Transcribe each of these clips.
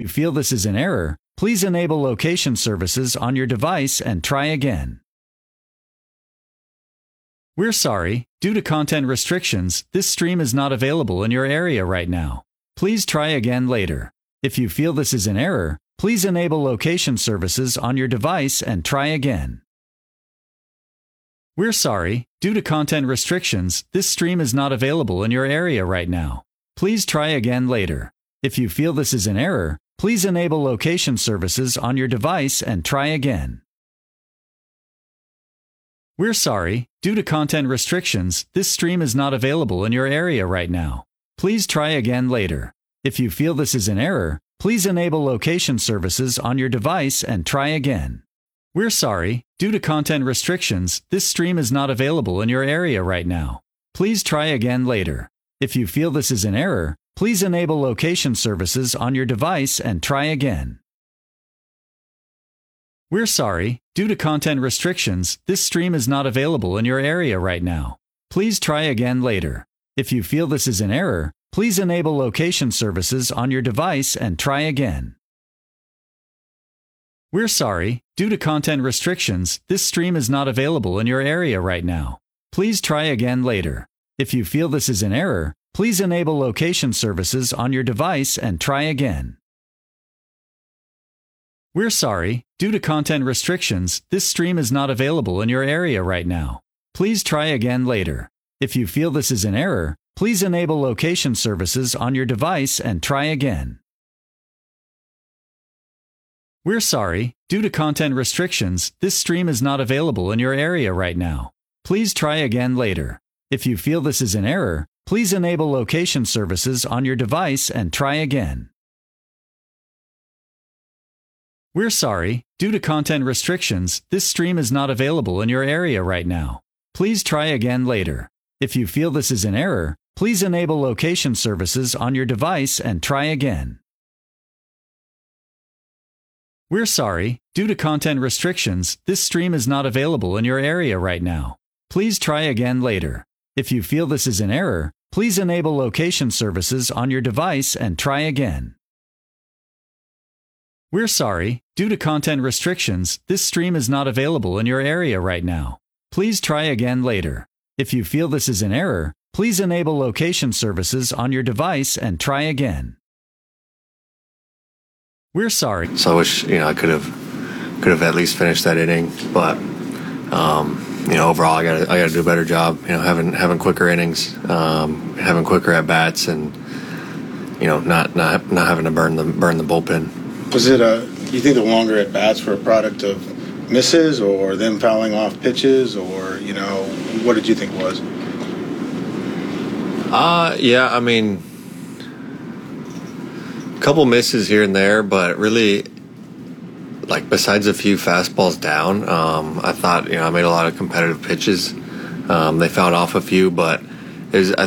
you feel this is an error, please enable location services on your device and try again. We're sorry, due to content restrictions, this stream is not available in your area right now. Please try again later. If you feel this is an error, please enable location services on your device and try again. We're sorry, due to content restrictions, this stream is not available in your area right now. Please try again later. If you feel this is an error, please enable location services on your device and try again. We're sorry, due to content restrictions, this stream is not available in your area right now. Please try again later. If you feel this is an error, please enable location services on your device and try again. We're sorry, due to content restrictions, this stream is not available in your area right now. Please try again later. If you feel this is an error, please enable location services on your device and try again. We're sorry, due to content restrictions, this stream is not available in your area right now. Please try again later. If you feel this is an error, please enable location services on your device and try again. We're sorry, due to content restrictions, this stream is not available in your area right now. Please try again later. If you feel this is an error, please enable location services on your device and try again. We're sorry, due to content restrictions, this stream is not available in your area right now. Please try again later. If you feel this is an error, please enable location services on your device and try again. We're sorry, due to content restrictions, this stream is not available in your area right now. Please try again later. If you feel this is an error, please enable location services on your device and try again. We're sorry, due to content restrictions, this stream is not available in your area right now. Please try again later. If you feel this is an error, please enable location services on your device and try again. We're sorry, due to content restrictions, this stream is not available in your area right now. Please try again later. If you feel this is an error, please enable location services on your device and try again. We're sorry, due to content restrictions, this stream is not available in your area right now. Please try again later. If you feel this is an error, please enable location services on your device and try again. We're sorry. So I wish, I could have at least finished that inning, but overall I got to do a better job, having quicker innings, having quicker at bats, and not having to burn the bullpen. Was it do you think the longer at bats were a product of misses or them fouling off pitches, or what did you think it was? A couple misses here and there, but really, besides a few fastballs down, I thought I made a lot of competitive pitches. They fouled off a few, but I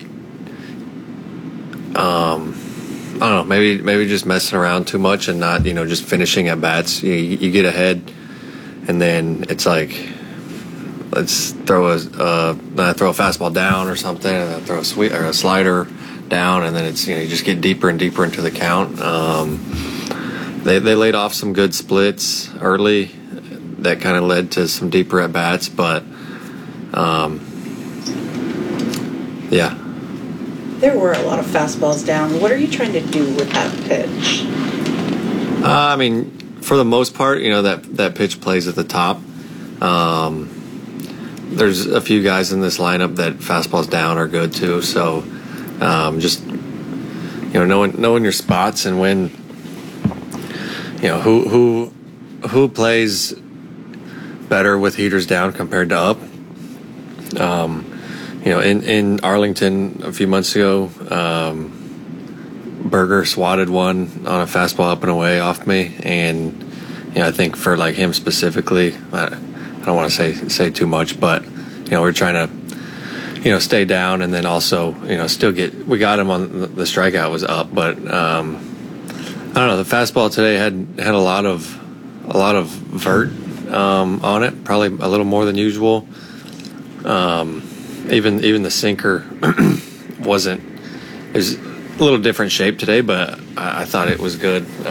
don't know, maybe just messing around too much and not just finishing at bats. You get ahead, and then it's let's throw a fastball down or something, and then throw a slider down, and then it's you just get deeper and deeper into the count. They laid off some good splits early that kind of led to some deeper at bats, but yeah. There were a lot of fastballs down. What are you trying to do with that pitch? For the most part, that pitch plays at the top. There's a few guys in this lineup that fastballs down are good too. So just knowing your spots and when who plays better with heaters down compared to up. In Arlington a few months ago, Berger swatted one on a fastball up and away off me, and I think for him specifically, I don't want to say too much, but we're trying to stay down, and then also we got him on the strikeout was up, but I don't know, the fastball today had a lot of vert on it, probably a little more than usual. Even the sinker it was a little different shape today, but I thought it was good.